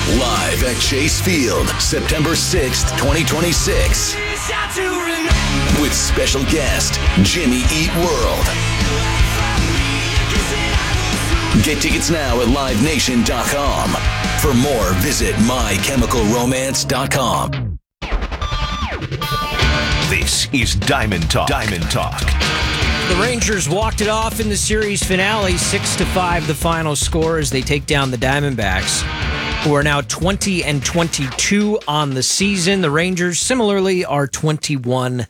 Live at Chase Field, September 6th, 2026. With special guest, Jimmy Eat World. Get tickets now at livenation.com. For more, visit mychemicalromance.com. This is Diamond Talk. Diamond Talk. The Rangers walked it off in the series finale, 6-5 the final score as they take down the Diamondbacks, who are now 20-22 on the season. The Rangers similarly are 21-22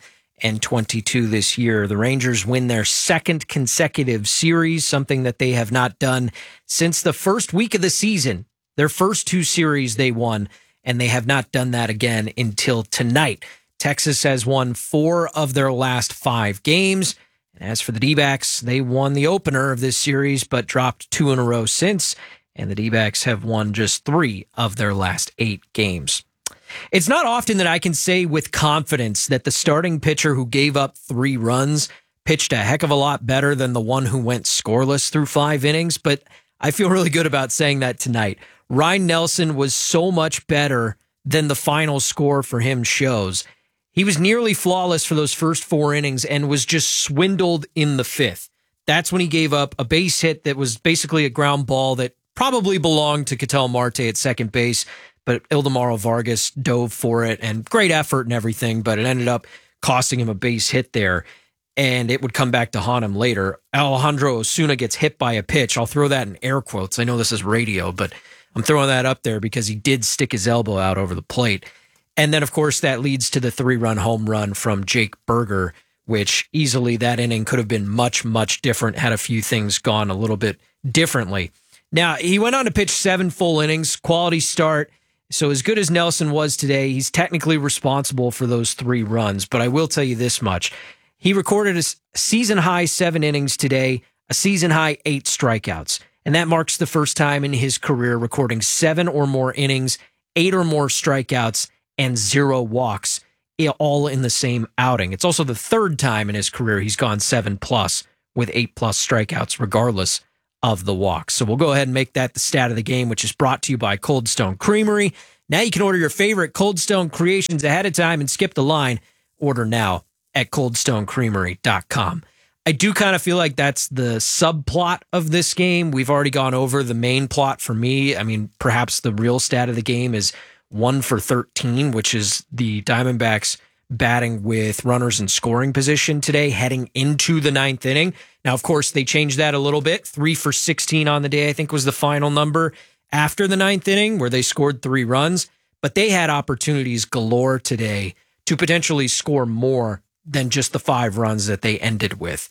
this year. The Rangers win their second consecutive series, something that they have not done since the first week of the season. Their first two series they won, and they have not done that again until tonight. Texas has won 4 of their last 5 games. As for the D-backs, they won the opener of this series, but dropped 2 in a row since, and the D-backs have won just 3 of their last 8 games. It's not often that I can say with confidence that the starting pitcher who gave up 3 runs pitched a heck of a lot better than the one who went scoreless through 5 innings, but I feel really good about saying that tonight. Ryan Nelson was so much better than the final score for him shows. He was nearly flawless for those first 4 innings and was just swindled in the 5th. That's when he gave up a base hit that was basically a ground ball that probably belonged to Ketel Marte at second base, but Ildemaro Vargas dove for it, and great effort and everything, but it ended up costing him a base hit there, and it would come back to haunt him later. Alejandro Osuna gets hit by a pitch. I'll throw that in air quotes. I know this is radio, but I'm throwing that up there because he did stick his elbow out over the plate. And then, of course, that leads to the 3-run home run from Jake Burger, which easily that inning could have been much, much different had a few things gone a little bit differently. Now, he went on to pitch 7 full innings, quality start. So as good as Nelson was today, he's technically responsible for those 3 runs. But I will tell you this much. He recorded a season-high 7 innings today, a season-high 8 strikeouts. And that marks the first time in his career recording 7 or more innings, 8 or more strikeouts, and 0 walks, all in the same outing. It's also the 3rd time in his career he's gone 7+ with 8+ strikeouts, regardless of the walks. So we'll go ahead and make that the stat of the game, which is brought to you by Cold Stone Creamery. Now you can order your favorite Cold Stone creations ahead of time and skip the line. Order now at coldstonecreamery.com. I do kind of feel like that's the subplot of this game. We've already gone over the main plot for me. I mean, perhaps the real stat of the game is 1 for 13, which is the Diamondbacks batting with runners in scoring position today, heading into the 9th inning. Now, of course, they changed that a little bit. 3 for 16 on the day, I think was the final number after the 9th inning, where they scored 3 runs. But they had opportunities galore today to potentially score more than just the 5 runs that they ended with.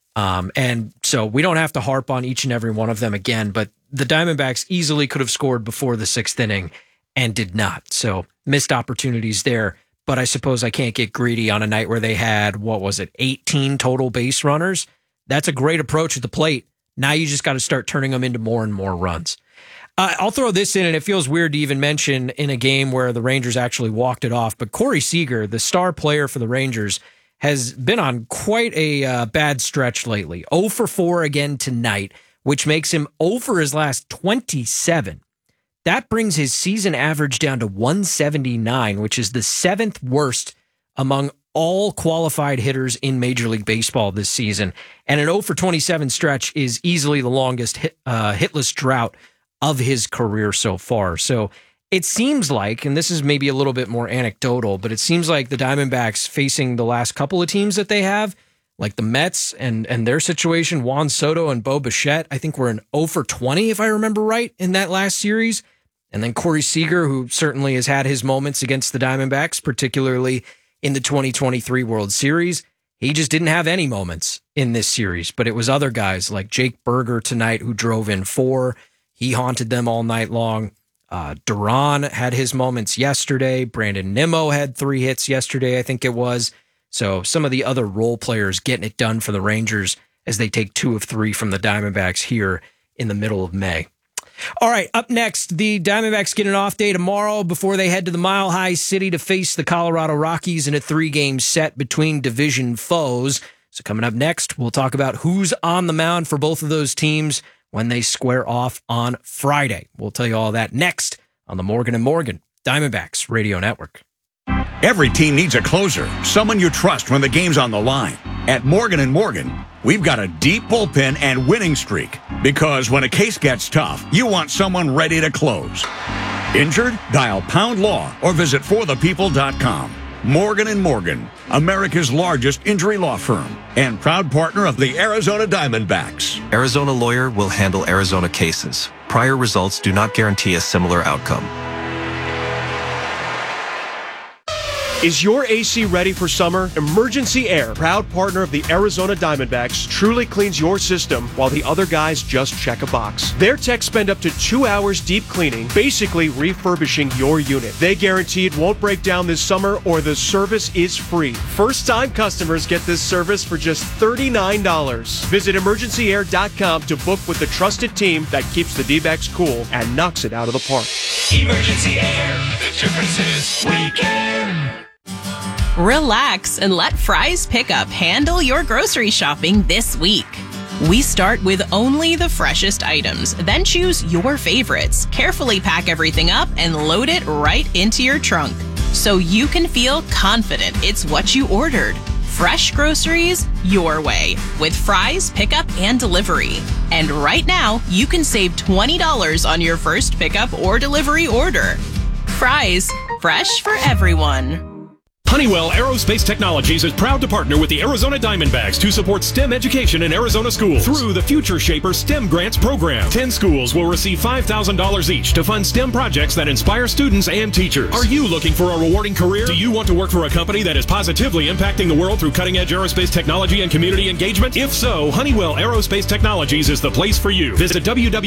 And so we don't have to harp on each and every one of them again, but the Diamondbacks easily could have scored before the 6th inning and did not. So missed opportunities there. But I suppose I can't get greedy on a night where they had, 18 total base runners? That's a great approach at the plate. Now you just got to start turning them into more and more runs. I'll throw this in, and it feels weird to even mention in a game where the Rangers actually walked it off. But Corey Seager, the star player for the Rangers, has been on quite a bad stretch lately. 0 for 4 again tonight, which makes him 0 for his last 27. That brings his season average down to 179, which is the 7th worst among all qualified hitters in Major League Baseball this season. And an 0 for 27 stretch is easily the longest hitless drought of his career so far. So it seems like, and this is maybe a little bit more anecdotal, but it seems like the Diamondbacks facing the last couple of teams that they have, like the Mets and their situation, Juan Soto and Bo Bichette, I think were an 0 for 20, if I remember right, in that last series. And then Corey Seager, who certainly has had his moments against the Diamondbacks, particularly in the 2023 World Series. He just didn't have any moments in this series, but it was other guys like Jake Burger tonight who drove in 4. He haunted them all night long. Duran had his moments yesterday. Brandon Nimmo had 3 hits yesterday, I think it was. So some of the other role players getting it done for the Rangers as they take 2 of 3 from the Diamondbacks here in the middle of May. All right, up next, the Diamondbacks get an off day tomorrow before they head to the Mile High City to face the Colorado Rockies in a 3-game set between division foes. So coming up next, we'll talk about who's on the mound for both of those teams when they square off on Friday. We'll tell you all that next on the Morgan & Morgan Diamondbacks Radio Network. Every team needs a closer, someone you trust when the game's on the line. At Morgan & Morgan, we've got a deep bullpen and winning streak. Because when a case gets tough, you want someone ready to close. Injured? Dial #law or visit forthepeople.com. Morgan & Morgan, America's largest injury law firm and proud partner of the Arizona Diamondbacks. Arizona Lawyer will handle Arizona cases. Prior results do not guarantee a similar outcome. Is your AC ready for summer? Emergency Air, proud partner of the Arizona Diamondbacks, truly cleans your system while the other guys just check a box. Their techs spend up to 2 hours deep cleaning, basically refurbishing your unit. They guarantee it won't break down this summer or the service is free. First-time customers get this service for just $39. Visit emergencyair.com to book with the trusted team that keeps the D-backs cool and knocks it out of the park. Emergency Air. The difference is we care. Relax and let Fry's Pickup handle your grocery shopping this week. We start with only the freshest items, then choose your favorites, carefully pack everything up, and load it right into your trunk so you can feel confident it's what you ordered. Fresh groceries your way with Fry's Pickup and Delivery. And right now, you can save $20 on your first pickup or delivery order. Fry's, fresh for everyone. Honeywell Aerospace Technologies is proud to partner with the Arizona Diamondbacks to support STEM education in Arizona schools through the Future Shaper STEM Grants program. 10 schools will receive $5,000 each to fund STEM projects that inspire students and teachers. Are you looking for a rewarding career? Do you want to work for a company that is positively impacting the world through cutting-edge aerospace technology and community engagement? If so, Honeywell Aerospace Technologies is the place for you. Visit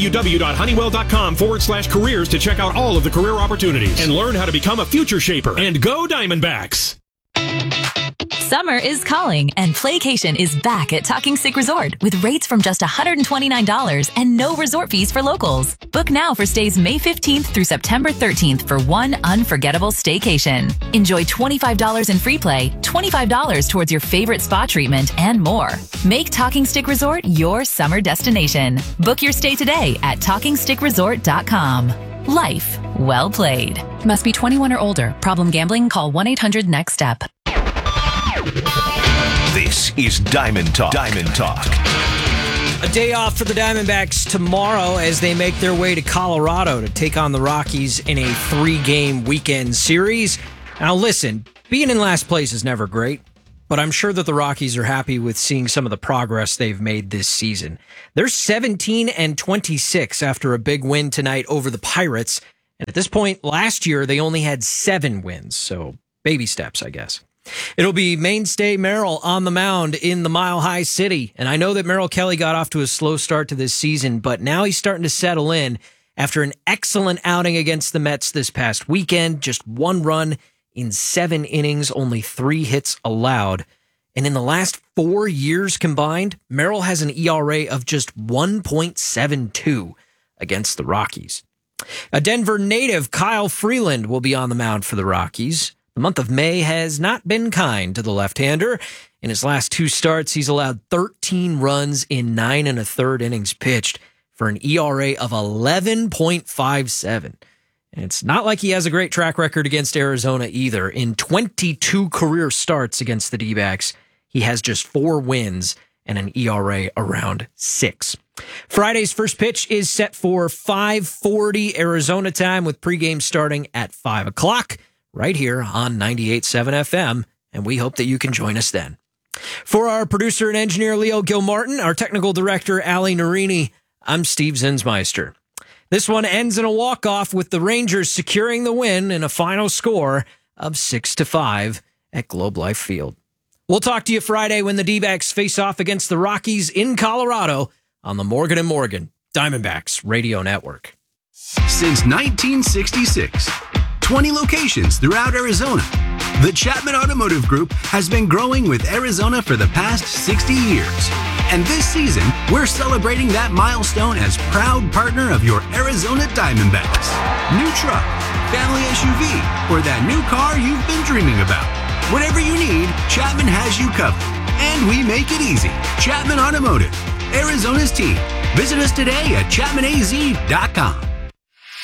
www.honeywell.com/careers to check out all of the career opportunities and learn how to become a Future Shaper. And go Diamondbacks! Summer is calling, and Playcation is back at Talking Stick Resort with rates from just $129 and no resort fees for locals. Book now for stays May 15th through September 13th for one unforgettable staycation. Enjoy $25 in free play, $25 towards your favorite spa treatment, and more. Make Talking Stick Resort your summer destination. Book your stay today at TalkingStickResort.com. Life well played. Must be 21 or older. Problem gambling? Call 1-800-NEXT-STEP. This is Diamond Talk. Diamond Talk. A day off for the Diamondbacks tomorrow as they make their way to Colorado to take on the Rockies in a 3-game weekend series. Now listen, being in last place is never great, but I'm sure that the Rockies are happy with seeing some of the progress they've made this season. They're 17-26 after a big win tonight over the Pirates. And at this point last year, they only had 7 wins. So baby steps, I guess. It'll be mainstay Merrill on the mound in the Mile High City. And I know that Merrill Kelly got off to a slow start to this season, but now he's starting to settle in after an excellent outing against the Mets this past weekend. Just 1 run in 7 innings, only 3 hits allowed. And in the last 4 years combined, Merrill has an ERA of just 1.72 against the Rockies. A Denver native, Kyle Freeland, will be on the mound for the Rockies. The month of May has not been kind to the left-hander. In his last 2 starts, he's allowed 13 runs in 9 1/3 innings pitched for an ERA of 11.57. And it's not like he has a great track record against Arizona either. In 22 career starts against the D-backs, he has just 4 wins and an ERA around 6. Friday's first pitch is set for 5:40 Arizona time with pregame starting at 5 o'clock. Right here on 98.7 FM, and we hope that you can join us then. For our producer and engineer, Leo Gilmartin, our technical director, Ali Narini, I'm Steve Zinsmeister. This one ends in a walk-off with the Rangers securing the win in a final score of 6-5 at Globe Life Field. We'll talk to you Friday when the D-backs face off against the Rockies in Colorado on the Morgan & Morgan Diamondbacks Radio Network. Since 1966, 20 locations throughout Arizona, the Chapman Automotive Group has been growing with Arizona for the past 60 years. And this season, we're celebrating that milestone as proud partner of your Arizona Diamondbacks. New truck, family SUV, or that new car you've been dreaming about. Whatever you need, Chapman has you covered. And we make it easy. Chapman Automotive, Arizona's team. Visit us today at ChapmanAZ.com.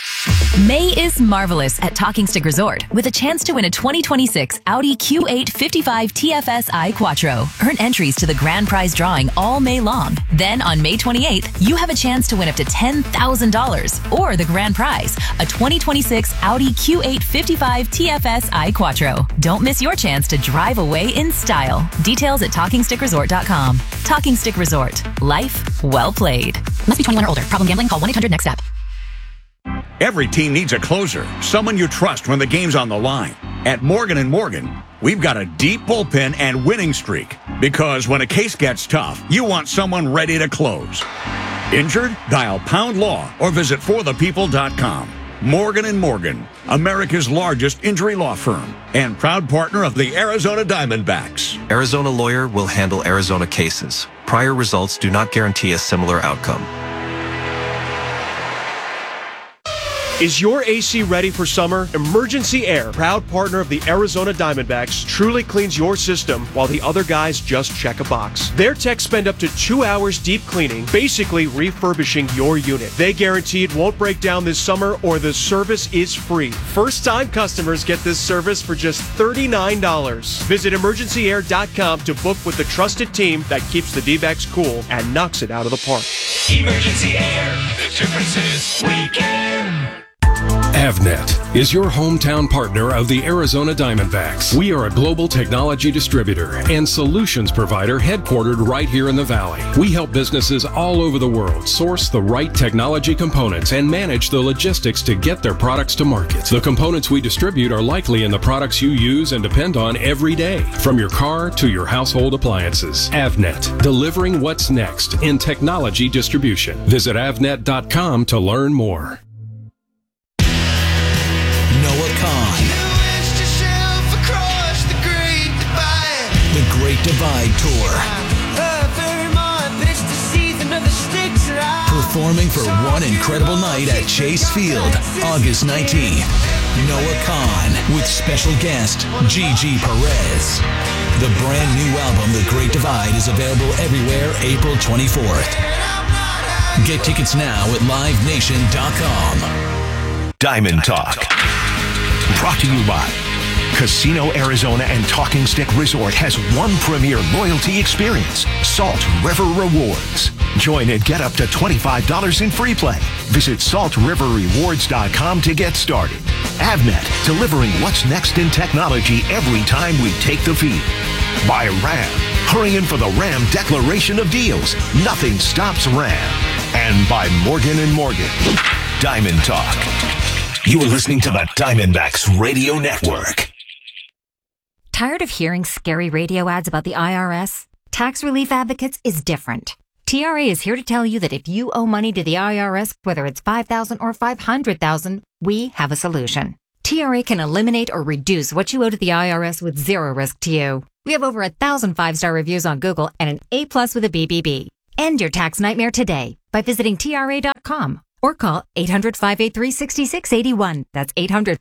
May is marvelous at Talking Stick Resort with a chance to win a 2026 Audi Q8 55 TFSI Quattro. Earn entries to the grand prize drawing all May long. Then on May 28th, you have a chance to win up to $10,000 or the grand prize, a 2026 Audi Q8 55 TFSI Quattro. Don't miss your chance to drive away in style. Details at TalkingStickResort.com. Talking Stick Resort. Life well played. Must be 21 or older. Problem gambling? Call 1-800-NEXT-STEP. Every team needs a closer, someone you trust when the game's on the line. At Morgan & Morgan, we've got a deep bullpen and winning streak. Because when a case gets tough, you want someone ready to close. Injured? Dial Pound Law or visit forthepeople.com. Morgan & Morgan, America's largest injury law firm and proud partner of the Arizona Diamondbacks. Arizona Lawyer will handle Arizona cases. Prior results do not guarantee a similar outcome. Is your AC ready for summer? Emergency Air, proud partner of the Arizona Diamondbacks, truly cleans your system while the other guys just check a box. Their techs spend up to 2 hours deep cleaning, basically refurbishing your unit. They guarantee it won't break down this summer or the service is free. First-time customers get this service for just $39. Visit emergencyair.com to book with the trusted team that keeps the D-backs cool and knocks it out of the park. Emergency Air. The difference is we care. Avnet is your hometown partner of the Arizona Diamondbacks. We are a global technology distributor and solutions provider headquartered right here in the Valley. We help businesses all over the world source the right technology components and manage the logistics to get their products to market. The components we distribute are likely in the products you use and depend on every day, from your car to your household appliances. Avnet, delivering what's next in technology distribution. Visit avnet.com to learn more. Noah Kahn. The Great Divide Tour. Performing for one incredible night at Chase Field, August 19th. Noah Kahn with special guest Gigi Perez. The brand new album, The Great Divide, is available everywhere April 24th. Get tickets now at livenation.com. Diamond Talk. Brought to you by Casino Arizona and Talking Stick Resort has one premier loyalty experience, Salt River Rewards. Join and get up to $25 in free play. Visit saltriverrewards.com to get started. Avnet, delivering what's next in technology every time we take the field. By Ram, hurrying for the Ram Declaration of Deals. Nothing stops Ram. And by Morgan & Morgan. Diamond Talk. You are listening to the Diamondbacks Radio Network. Tired of hearing scary radio ads about the IRS? Tax Relief Advocates is different. TRA is here to tell you that if you owe money to the IRS, whether it's $5,000 or $500,000, we have a solution. TRA can eliminate or reduce what you owe to the IRS with zero risk to you. We have over 1,000 5-star reviews on Google and an A+ with a BBB. End your tax nightmare today by visiting TRA.com. Or call 800-583-6681. That's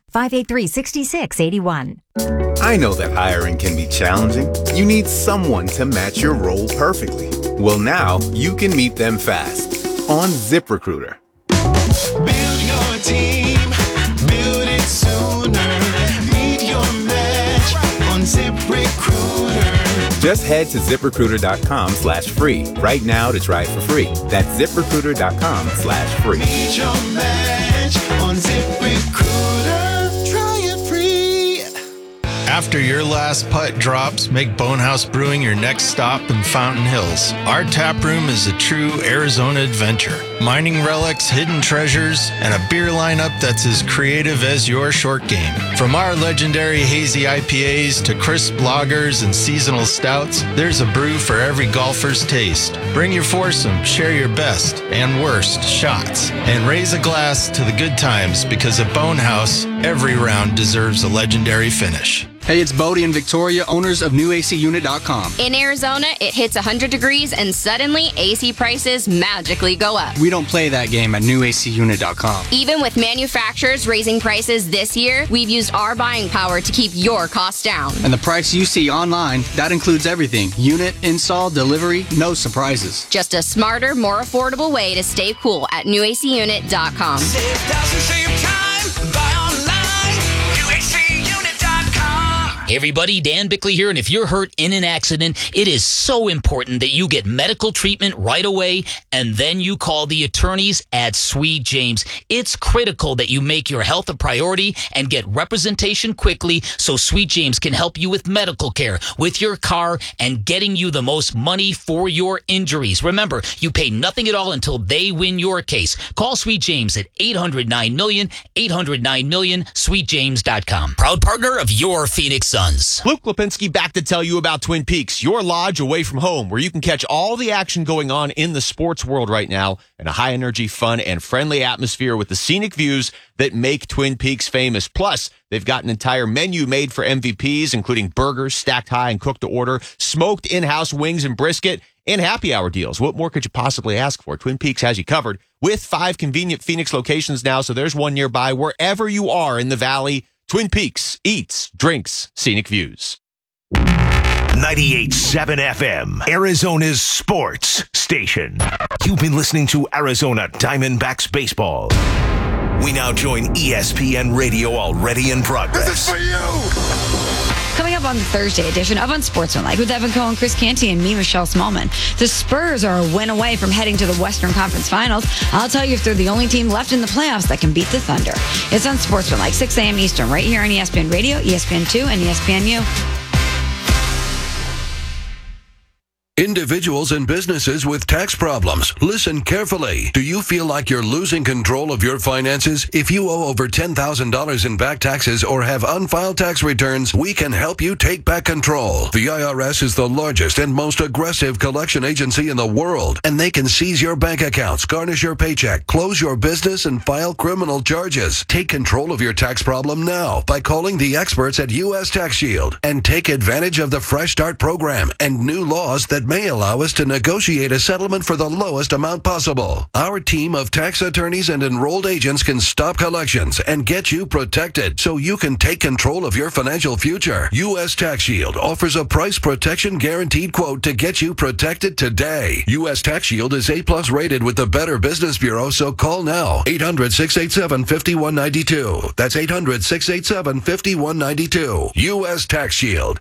800-583-6681. I know that hiring can be challenging. You need someone to match your role perfectly. Well, now you can meet them fast on ZipRecruiter. Build your team, build it sooner. Meet your match on ZipRecruiter. Just head to ZipRecruiter.com/free right now to try it for free. That's ZipRecruiter.com/free. Meet your match on ZipRecruiter. Try it free. After your last putt drops, make Bonehouse Brewing your next stop in Fountain Hills. Our tap room is a true Arizona adventure. Mining relics, hidden treasures, and a beer lineup that's as creative as your short game. From our legendary hazy IPAs to crisp lagers and seasonal stouts, there's a brew for every golfer's taste. Bring your foursome, share your best and worst shots, and raise a glass to the good times, because at Bonehouse, every round deserves a legendary finish. Hey, it's Bodie and Victoria, owners of NewACUnit.com. In Arizona, it hits 100 degrees and suddenly AC prices magically go up. We don't play that game at NewACUnit.com. Even with manufacturers raising prices this year, we've used our buying power to keep your costs down. And the price you see online, that includes everything. Unit, install, delivery, no surprises. Just a smarter, more affordable way to stay cool at NewACUnit.com. Save thousands, save time. Hey everybody, Dan Bickley here, and if you're hurt in an accident, it is so important that you get medical treatment right away, and then you call the attorneys at Sweet James. It's critical that you make your health a priority and get representation quickly so Sweet James can help you with medical care, with your car, and getting you the most money for your injuries. Remember, you pay nothing at all until they win your case. Call Sweet James at 800-9-MILLION, 800-9-MILLION, sweetjames.com. Proud partner of your Phoenix Suns. Luke Lipinski back to tell you about Twin Peaks, your lodge away from home, where you can catch all the action going on in the sports world right now in a high-energy, fun, and friendly atmosphere with the scenic views that make Twin Peaks famous. Plus, they've got an entire menu made for MVPs, including burgers stacked high and cooked to order, smoked in-house wings and brisket, and happy hour deals. What more could you possibly ask for? Twin Peaks has you covered with 5 convenient Phoenix locations now, so there's one nearby wherever you are in the valley. Twin Peaks eats, drinks, scenic views. 98.7 FM, Arizona's sports station. You've been listening to Arizona Diamondbacks baseball. We now join ESPN Radio already in progress. This is for you! Coming up on the Thursday edition of Unsportsmanlike with Evan Cohen, Chris Canty, and me, Michelle Smallman. The Spurs are a win away from heading to the Western Conference Finals. I'll tell you if they're the only team left in the playoffs that can beat the Thunder. It's Unsportsmanlike, 6 a.m. Eastern, right here on ESPN Radio, ESPN2, and ESPNU. Individuals and businesses with tax problems, listen carefully. Do you feel like you're losing control of your finances? If you owe over $10,000 in back taxes or have unfiled tax returns, we can help you take back control. The IRS is the largest and most aggressive collection agency in the world, and they can seize your bank accounts, garnish your paycheck, close your business, and file criminal charges. Take control of your tax problem now by calling the experts at U.S. Tax Shield and take advantage of the Fresh Start program and new laws that may allow us to negotiate a settlement for the lowest amount possible. Our team of tax attorneys and enrolled agents can stop collections and get you protected so you can take control of your financial future. U.S. Tax Shield offers a price protection guaranteed quote to get you protected today. U.S. Tax Shield is A+ rated with the Better Business Bureau, so call now. 800-687-5192. That's 800-687-5192. U.S. Tax Shield.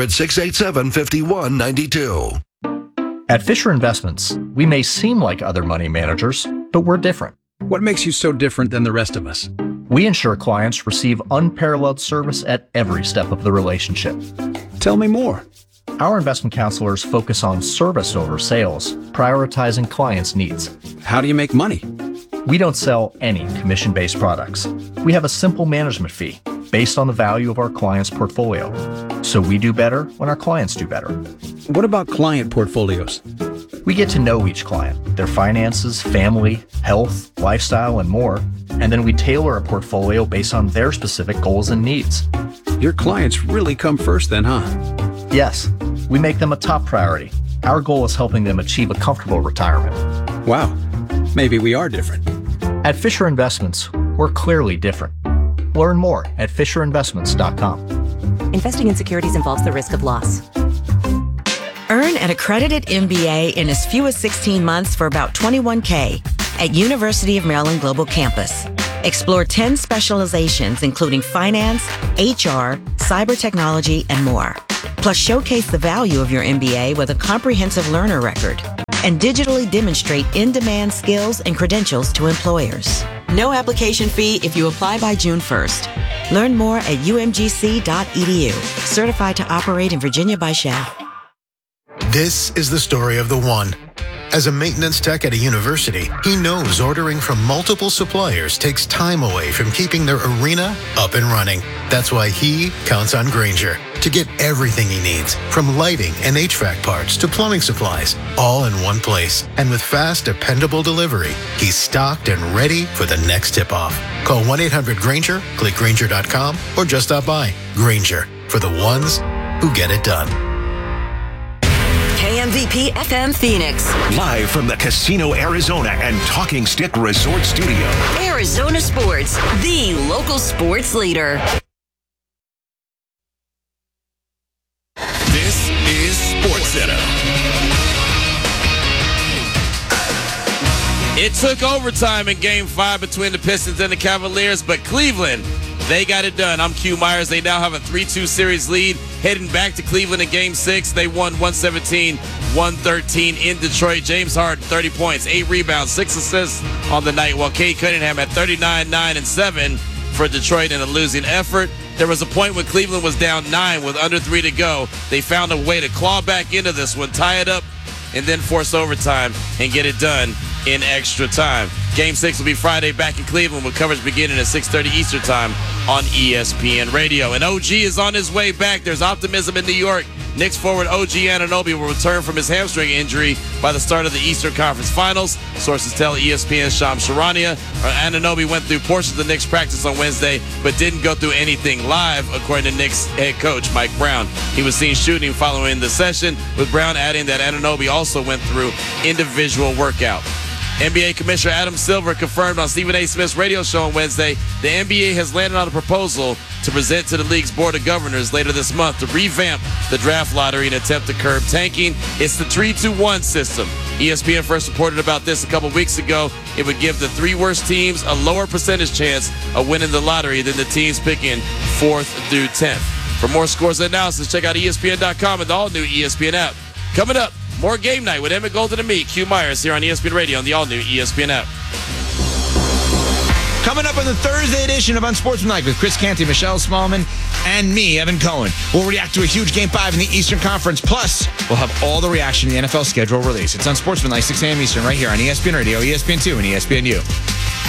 800-687-5192. At Fisher Investments, we may seem like other money managers, but we're different. What makes you so different than the rest of us? We ensure clients receive unparalleled service at every step of the relationship. Tell me more. Our investment counselors focus on service over sales, prioritizing clients' needs. How do you make money? We don't sell any commission-based products. We have a simple management fee based on the value of our client's portfolio. So we do better when our clients do better. What about client portfolios? We get to know each client, their finances, family, health, lifestyle, and more, and then we tailor a portfolio based on their specific goals and needs. Your clients really come first then, huh? Yes, we make them a top priority. Our goal is helping them achieve a comfortable retirement. Wow, maybe we are different. At Fisher Investments, we're clearly different. Learn more at FisherInvestments.com. Investing in securities involves the risk of loss. Earn an accredited MBA in as few as 16 months for about $21K at University of Maryland Global Campus. Explore 10 specializations, including finance, HR, cyber technology, and more. Plus, showcase the value of your MBA with a comprehensive learner record and digitally demonstrate in-demand skills and credentials to employers. No application fee if you apply by June 1st. Learn more at umgc.edu. Certified to operate in Virginia by Shell. This is the story of the one. As a maintenance tech at a university, he knows ordering from multiple suppliers takes time away from keeping their arena up and running. That's why he counts on Grainger to get everything he needs, from lighting and HVAC parts to plumbing supplies, all in one place. And with fast, dependable delivery, he's stocked and ready for the next tip-off. Call 1-800-GRAINGER, click Grainger.com, or just stop by. Grainger, for the ones who get it done. KMVP FM Phoenix. Live from the Casino Arizona and Talking Stick Resort Studio. Arizona Sports, the local sports leader. This is SportsCenter. It took overtime in Game 5 between the Pistons and the Cavaliers, but Cleveland, They got it done. I'm Q Myers. They now have a 3-2 series lead. Heading back to Cleveland in Game 6. They won 117-113 in Detroit. James Harden, 30 points, 8 rebounds, 6 assists on the night, while Cade Cunningham had 39, 9, and 7 for Detroit in a losing effort. There was a point when Cleveland was down 9 with under 3 to go. They found a way to claw back into this one, tie it up, and then force overtime and get it done in extra time. Game 6 will be Friday back in Cleveland with coverage beginning at 6:30 Eastern Time on ESPN Radio. And OG is on his way back. There's optimism in New York. Knicks forward OG Anunoby will return from his hamstring injury by the start of the Eastern Conference Finals. Sources tell ESPN's Shams Charania Anunoby went through portions of the Knicks practice on Wednesday, but didn't go through anything live, according to Knicks head coach Mike Brown. He was seen shooting following the session, with Brown adding that Anunoby also went through individual workout. NBA Commissioner Adam Silver confirmed on Stephen A. Smith's radio show on Wednesday the NBA has landed on a proposal to present to the league's Board of Governors later this month to revamp the draft lottery in an attempt to curb tanking. It's the 3-2-1 system. ESPN first reported about this a couple weeks ago. It would give the 3 worst teams a lower percentage chance of winning the lottery than the teams picking 4th through 10th. For more scores and analysis, check out ESPN.com and the all-new ESPN app. Coming up, more Game Night with Emmett Golden and me, Q Myers, here on ESPN Radio on the all-new ESPN app. Coming up on the Thursday edition of Unsportsmanlike with Chris Canty, Michelle Smallman, and me, Evan Cohen. We'll react to a huge Game 5 in the Eastern Conference. Plus, we'll have all the reaction to the NFL schedule release. It's Unsportsmanlike, 6 a.m. Eastern, right here on ESPN Radio, ESPN2, and ESPNU.